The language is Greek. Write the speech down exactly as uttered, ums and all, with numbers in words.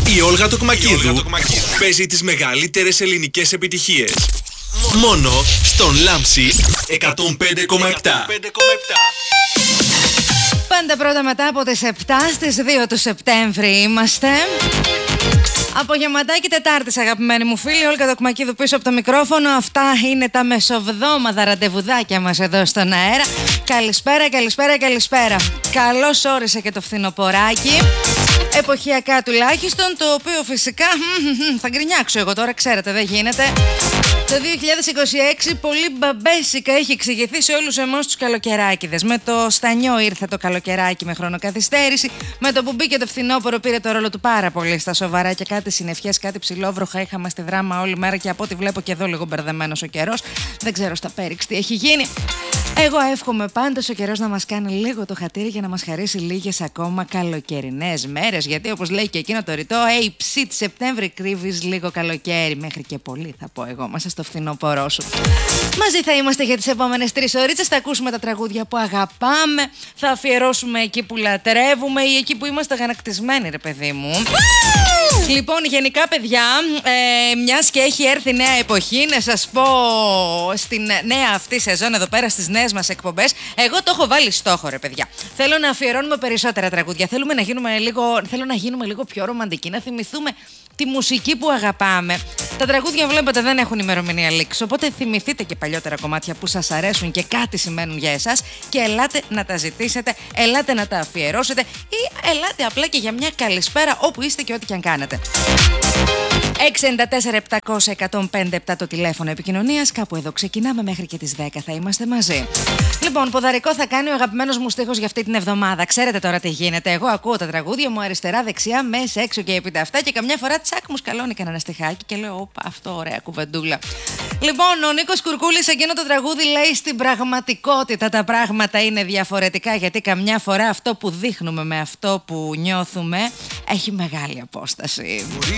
Η Όλγα Τοκμακίδου παίζει τις μεγαλύτερες ελληνικές επιτυχίες. Μόνο στον Λάμψη εκατόν πέντε κόμμα επτά. Πάντα πρώτα μετά από τις επτά, στις δύο του Σεπτέμβρη είμαστε. Απογευματάκι Τετάρτης, αγαπημένοι μου φίλοι, Όλγα Τοκμακίδου πίσω από το μικρόφωνο. Αυτά είναι τα μεσοβδόμαδα ραντεβουδάκια μας εδώ στον αέρα. Καλησπέρα, καλησπέρα, καλησπέρα. Καλώς όρισε και το φθινοποράκι. Εποχιακά τουλάχιστον, το οποίο φυσικά θα γκρινιάξω εγώ τώρα, ξέρετε, δεν γίνεται. Το δύο χιλιάδες είκοσι έξι πολύ μπαμπέσικα έχει εξηγηθεί σε όλους εμάς τους καλοκαιράκηδες. Με το στανιό ήρθε το καλοκαιράκι με χρονοκαθυστέρηση. Με το που μπήκε το φθινόπωρο πήρε το ρόλο του πάρα πολύ στα σοβαρά και κάτι συννεφιές, κάτι ψηλόβροχα είχαμε στη δράμα όλη μέρα και από ό,τι βλέπω και εδώ λίγο μπερδεμένος ο καιρός. Δεν ξέρω στα Πέριξ τι έχει γίνει. Εγώ εύχομαι πάντως ο καιρός να μας κάνει λίγο το χατήρι για να μας χαρίσει λίγες ακόμα καλοκαιρινές μέρες. Γιατί όπως λέει και εκείνο το ρητό, hey, ψιτ, Σεπτέμβρη κρύβεις λίγο καλοκαίρι. Μέχρι και πολύ θα πω εγώ μέσα στο φθινόπωρό σου. Μαζί θα είμαστε για τις επόμενες τρεις ωρίτσες. Θα ακούσουμε τα τραγούδια που αγαπάμε. Θα αφιερώσουμε εκεί που λατρεύουμε ή εκεί που είμαστε αγανακτισμένοι, ρε παιδί μου. Λοιπόν, γενικά, παιδιά, ε, μιας και έχει έρθει νέα εποχή, να σας πω στην νέα αυτή σεζόν εδώ πέρα στις νέες μας εκπομπές, εγώ το έχω βάλει στόχο, ρε παιδιά. Θέλω να αφιερώνουμε περισσότερα τραγούδια. Θέλουμε να γίνουμε λίγο, θέλω να γίνουμε λίγο πιο ρομαντικοί, να θυμηθούμε τη μουσική που αγαπάμε. Τα τραγούδια, βλέπετε, δεν έχουν ημερομηνία λήξη. Οπότε θυμηθείτε και παλιότερα κομμάτια που σας αρέσουν και κάτι σημαίνουν για εσάς και ελάτε να τα ζητήσετε, ελάτε να τα αφιερώσετε ή ελάτε απλά και για μια καλησπέρα όπου είστε και ό,τι και αν κάνετε. έξι εννιά τέσσερα επτακόσια εκατόν πέντε επτά το τηλέφωνο επικοινωνίας. Κάπου εδώ ξεκινάμε, μέχρι και τις δέκα θα είμαστε μαζί. Λοιπόν, ποδαρικό θα κάνει ο αγαπημένος μου στίχος για αυτή την εβδομάδα. Ξέρετε τώρα τι γίνεται. Εγώ ακούω τα τραγούδια μου αριστερά, δεξιά, μέσα, έξω και επί τα αυτά και καμιά φορά τσακ μου σκαλώνει κανένα στιχάκι και λέω, όπα, αυτό ωραία κουβεντούλα. Λοιπόν, ο Νίκος Κουρκούλης εκείνο το τραγούδι λέει: στην πραγματικότητα τα πράγματα είναι διαφορετικά, γιατί καμιά φορά αυτό που δείχνουμε με αυτό που νιώθουμε έχει μεγάλη απόσταση. Μπορεί